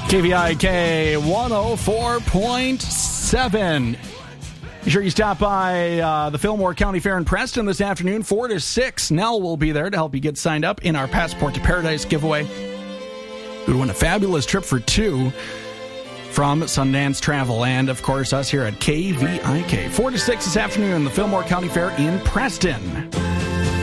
KVIK 104.7. Be sure you stop by the Fillmore County Fair in Preston this afternoon, 4 to 6. Nell will be there to help you get signed up in our Passport to Paradise giveaway. You would win a fabulous trip for two from Sundance Travel and, of course, us here at KVIK. 4 to 6 this afternoon, the Fillmore County Fair in Preston.